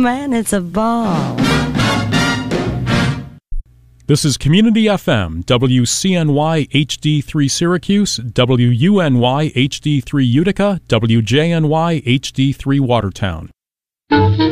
man, it's a ball. This is Community FM, WCNY HD3 Syracuse, WUNY HD3 Utica, WJNY HD3 Watertown.